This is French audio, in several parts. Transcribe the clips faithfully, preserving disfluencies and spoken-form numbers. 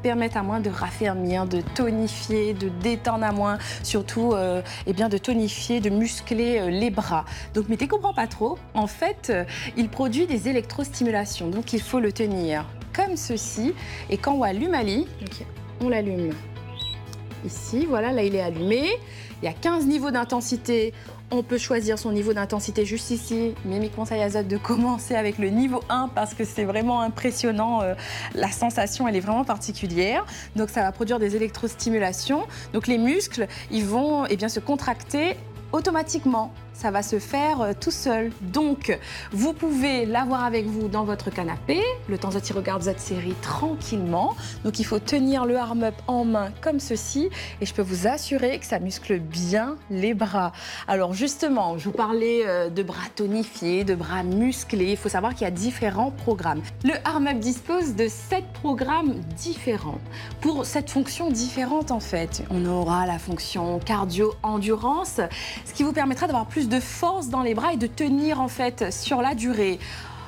permettre à moins de raffermir, de tonifier, de détendre à moins, surtout euh, eh bien de tonifier, de muscler euh, les bras. Donc, mais tu ne comprends pas trop, en fait, euh, il produit des électrostimulations, donc il faut le tenir comme ceci. Et quand on allume Ali, okay, on l'allume ici, voilà, là il est allumé. Il y a quinze niveaux d'intensité. On peut choisir son niveau d'intensité juste ici. Mimi conseille à Zod de commencer avec le niveau un parce que c'est vraiment impressionnant. Euh, la sensation, elle est vraiment particulière. Donc, ça va produire des électrostimulations. Donc, les muscles, ils vont eh bien, se contracter automatiquement. Ça va se faire euh, tout seul. Donc, vous pouvez l'avoir avec vous dans votre canapé. Le temps Zod, il regarde cette série tranquillement. Donc, il faut tenir le arm-up en main comme ceci. Et je peux vous assurer que ça muscle bien les bras. Alors, justement, je vous parlais euh, de bras tonifiés, de bras musclés. Il faut savoir qu'il y a différents programmes. Le arm-up dispose de sept programmes différents. Pour cette fonction différente, en fait, on aura la fonction cardio-endurance, ce qui vous permettra d'avoir plus de force dans les bras et de tenir en fait sur la durée.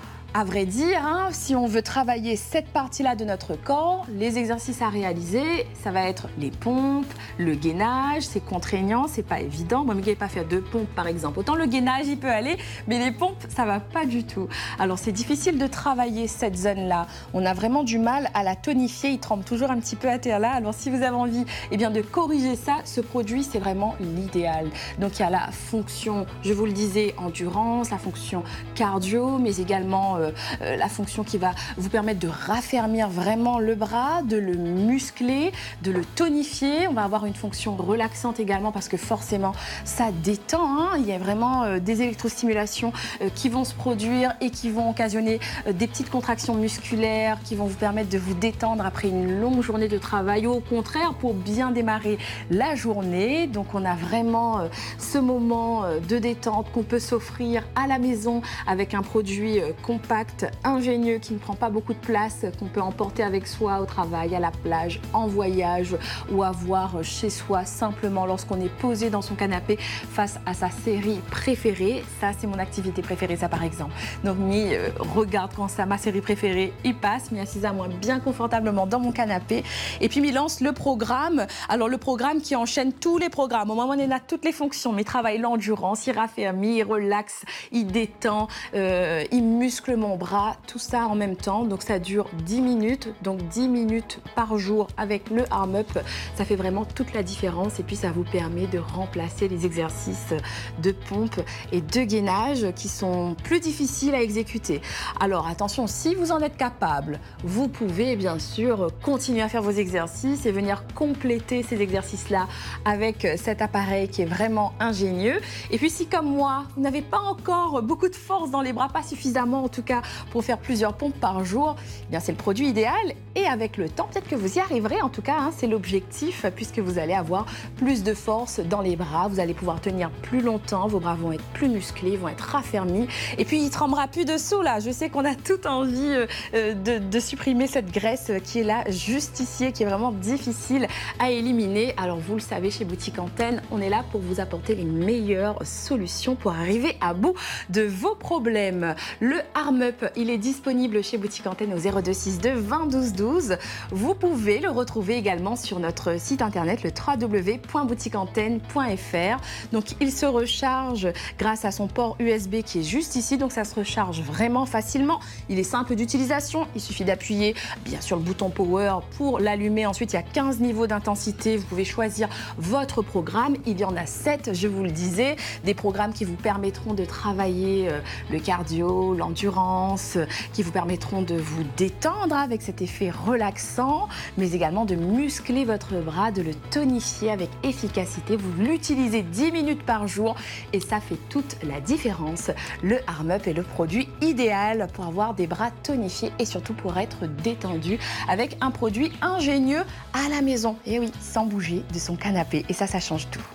À vrai dire, hein, si on veut travailler cette partie-là de notre corps, les exercices à réaliser, ça va être les pompes, le gainage, c'est contraignant, c'est pas évident. Moi, Miguel n'a pas fait deux pompes par exemple. Autant le gainage, il peut aller, mais les pompes, ça va pas du tout. Alors, c'est difficile de travailler cette zone-là. On a vraiment du mal à la tonifier, il tremble toujours un petit peu à terre là. Alors, si vous avez envie eh bien, de corriger ça, ce produit, c'est vraiment l'idéal. Donc, il y a la fonction, je vous le disais, endurance, la fonction cardio, mais également Euh, euh, la fonction qui va vous permettre de raffermir vraiment le bras, de le muscler, de le tonifier. On va avoir une fonction relaxante également parce que forcément, ça détend. Hein. Il y a vraiment euh, des électrostimulations euh, qui vont se produire et qui vont occasionner euh, des petites contractions musculaires qui vont vous permettre de vous détendre après une longue journée de travail ou au contraire pour bien démarrer la journée. Donc, on a vraiment euh, ce moment euh, de détente qu'on peut s'offrir à la maison avec un produit euh, compact, ingénieux, qui ne prend pas beaucoup de place, qu'on peut emporter avec soi au travail, à la plage, en voyage ou avoir chez soi simplement lorsqu'on est posé dans son canapé face à sa série préférée. Ça, c'est mon activité préférée, ça par exemple. Donc, Mi euh, regarde quand ça, ma série préférée, il passe. Mi assise à moi bien confortablement dans mon canapé. Et puis, Mi lance le programme. Alors, le programme qui enchaîne tous les programmes. Au moment où on a toutes les fonctions. Mi travaille l'endurance, il raffermit, il relaxe, il détend, euh, il muscle mon bras, tout ça en même temps. Donc ça dure dix minutes, donc dix minutes par jour avec le arm-up. Ça fait vraiment toute la différence et puis ça vous permet de remplacer les exercices de pompe et de gainage qui sont plus difficiles à exécuter. Alors attention, si vous en êtes capable, vous pouvez bien sûr continuer à faire vos exercices et venir compléter ces exercices-là avec cet appareil qui est vraiment ingénieux. Et puis si comme moi, vous n'avez pas encore beaucoup de force dans les bras, pas suffisamment en tout cas pour faire plusieurs pompes par jour, eh bien c'est le produit idéal et avec le temps, peut-être que vous y arriverez en tout cas, hein, c'est l'objectif puisque vous allez avoir plus de force dans les bras, vous allez pouvoir tenir plus longtemps, vos bras vont être plus musclés, vont être raffermis et puis il ne tremblera plus dessous là. Je sais qu'on a toute envie euh, de, de supprimer cette graisse qui est là juste ici et qui est vraiment difficile à éliminer. Alors vous le savez, chez Boutique Antenne, on est là pour vous apporter les meilleures solutions pour arriver à bout de vos problèmes. Le arm-up, il est disponible chez Boutique Antenne au zéro deux soixante-deux vingt douze douze. Vous pouvez le retrouver également sur notre site internet, le w w w point boutique antenne point f r. Donc, il se recharge grâce à son port U S B qui est juste ici. Donc, ça se recharge vraiment facilement. Il est simple d'utilisation. Il suffit d'appuyer bien sûr le bouton Power pour l'allumer. Ensuite, il y a quinze niveaux d'intensité. Vous pouvez choisir votre programme. Il y en a sept, je vous le disais. Des programmes qui vous permettront de travailler euh, le cardio, l'endurance, qui vous permettront de vous détendre avec cet effet relaxant, mais également de muscler votre bras, de le tonifier avec efficacité. Vous l'utilisez dix minutes par jour et ça fait toute la différence. Le arm-up est le produit idéal pour avoir des bras tonifiés et surtout pour être détendu avec un produit ingénieux à la maison. Et oui, sans bouger de son canapé. Et ça, ça change tout.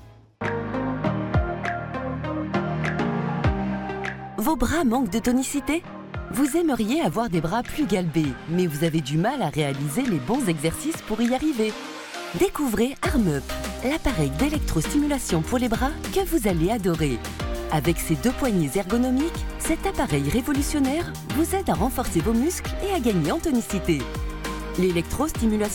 Vos bras manquent de tonicité ? Vous aimeriez avoir des bras plus galbés, mais vous avez du mal à réaliser les bons exercices pour y arriver. Découvrez arm-up, l'appareil d'électrostimulation pour les bras que vous allez adorer. Avec ses deux poignées ergonomiques, cet appareil révolutionnaire vous aide à renforcer vos muscles et à gagner en tonicité. L'électrostimulation